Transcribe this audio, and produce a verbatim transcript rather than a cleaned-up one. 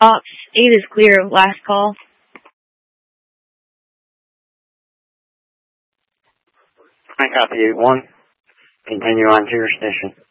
Box eight is clear. Last call. I copy eight one. Continue on to your station.